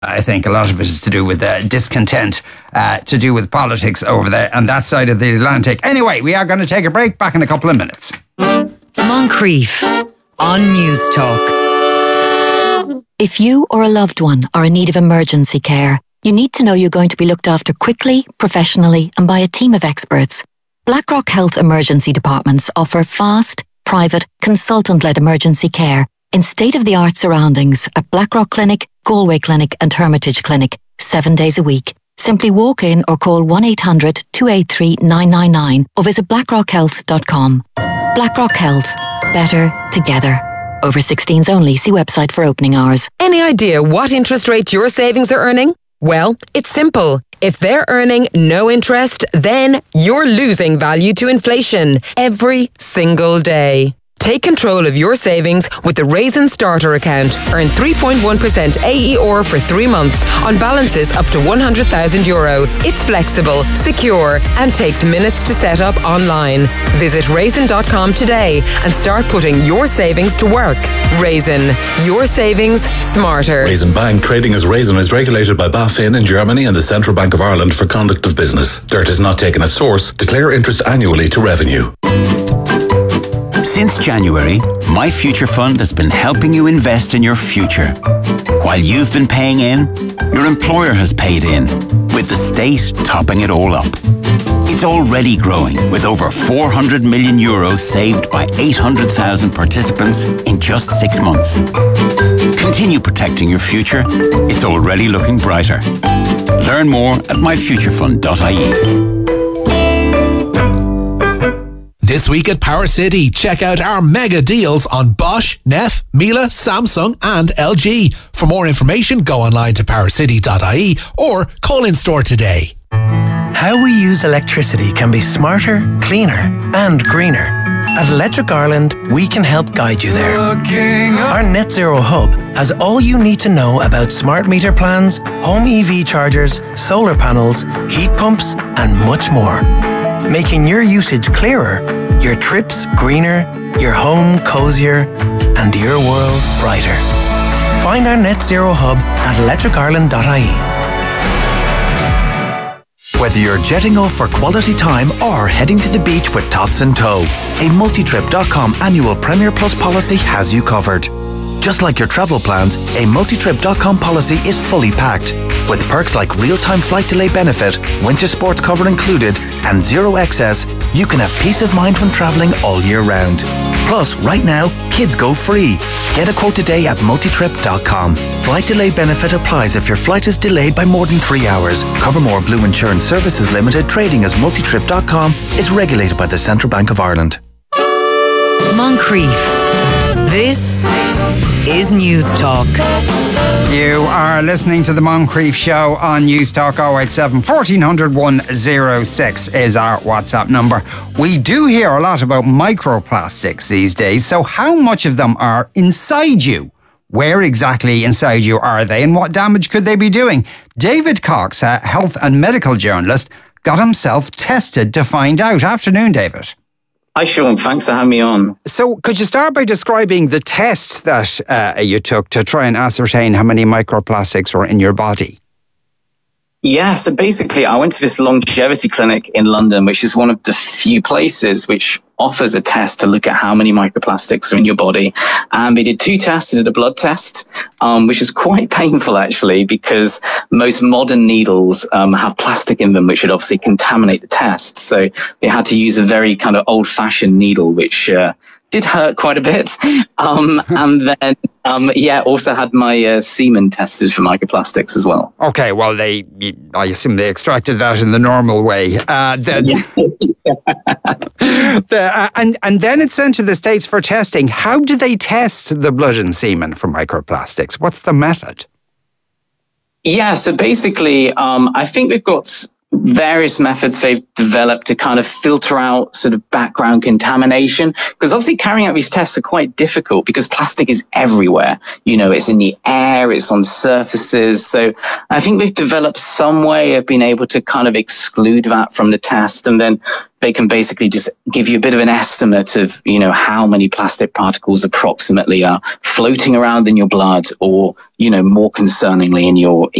I think a lot of it is to do with discontent, to do with politics over there on that side of the Atlantic. Anyway, we are going to take a break. Back in a couple of minutes. Moncrief on News Talk. If you or a loved one are in need of emergency care, you need to know you're going to be looked after quickly, professionally, and by a team of experts. BlackRock Health Emergency Departments offer fast, private, consultant-led emergency care in state-of-the-art surroundings at BlackRock Clinic, Galway Clinic and Hermitage Clinic, 7 days a week. Simply walk in or call 1-800-283-999 or visit blackrockhealth.com. BlackRock Health. Better together. Over 16s only. See website for opening hours. Any idea what interest rate your savings are earning? Well, it's simple. If they're earning no interest, then you're losing value to inflation every single day. Take control of your savings with the Raisin Starter account. Earn 3.1% AER for 3 months on balances up to €100,000. It's flexible, secure, and takes minutes to set up online. Visit raisin.com today and start putting your savings to work. Raisin, your savings smarter. Raisin Bank, trading as Raisin, is regulated by BaFin in Germany and the Central Bank of Ireland for conduct of business. Dirt is not taken as source. Declare interest annually to revenue. Since January, My Future Fund has been helping you invest in your future. While you've been paying in, your employer has paid in, with the state topping it all up. It's already growing, with over €400 million saved by 800,000 participants in just 6 months. Continue protecting your future. It's already looking brighter. Learn more at myfuturefund.ie. This week at Power City, check out our mega deals on Bosch, Neff, Miele, Samsung and LG. For more information, go online to powercity.ie or call in store today. How we use electricity can be smarter, cleaner and greener. At Electric Ireland, we can help guide you there. Our Net Zero Hub has all you need to know about smart meter plans, home EV chargers, solar panels, heat pumps and much more. Making your usage clearer, your trips greener, your home cozier, and your world brighter. Find our Net Zero Hub at electricireland.ie. Whether you're jetting off for quality time or heading to the beach with tots in tow, a multitrip.com annual Premier Plus policy has you covered. Just like your travel plans, a multitrip.com policy is fully packed. With perks like real-time flight delay benefit, winter sports cover included, and zero excess, you can have peace of mind when travelling all year round. Plus, right now, kids go free. Get a quote today at multitrip.com. Flight delay benefit applies if your flight is delayed by more than 3 hours. Covermore Blue Insurance Services Limited, trading as multitrip.com, is regulated by the Central Bank of Ireland. Moncrief. This is News Talk. You are listening to the Moncrief Show on News Talk. 087 1400 106 is our WhatsApp number. We do hear a lot about microplastics these days. So how much of them are inside you? Where exactly inside you are they and what damage could they be doing? David Cox, a health and medical journalist, got himself tested to find out. Afternoon, David. Hi, Sean. Thanks for having me on. So could you start by describing the test that you took to try and ascertain how many microplastics were in your body? Yeah, so basically I went to this longevity clinic in London, which is one of the few places which offers a test to look at how many microplastics are in your body. And we did 2 tests. We did a blood test, which is quite painful actually, because most modern needles have plastic in them, which would obviously contaminate the test. So we had to use a very kind of old-fashioned needle, which did hurt quite a bit. And then, also had my semen tested for microplastics as well. Okay, well, I assume they extracted that in the normal way. And then it's sent to the States for testing. How do they test the blood and semen for microplastics? What's the method? Yeah, so basically, I think we've got various methods they've developed to kind of filter out sort of background contamination, because obviously carrying out these tests are quite difficult because plastic is everywhere. You know, it's in the air, it's on surfaces. So I think they've developed some way of being able to kind of exclude that from the test, and then they can basically just give you a bit of an estimate of, you know, how many plastic particles approximately are floating around in your blood, or, you know, more concerningly in your